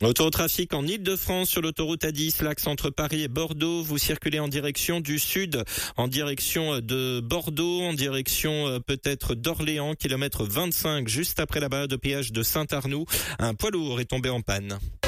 Retour au trafic en Île-de-France sur l'autoroute A10, l'axe entre Paris et Bordeaux. Vous circulez en direction du sud, en direction de Bordeaux, en direction peut-être d'Orléans, kilomètre 25, juste après la barrière de péage de Saint-Arnoux. Un poids lourd est tombé en panne.